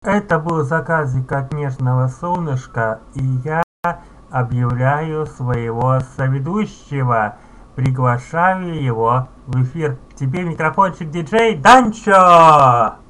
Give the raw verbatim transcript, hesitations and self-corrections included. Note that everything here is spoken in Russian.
Это был заказик от Нежного Солнышка, и я объявляю своего соведущего, приглашаю его в эфир. Тебе микрофончик диджей Данчо!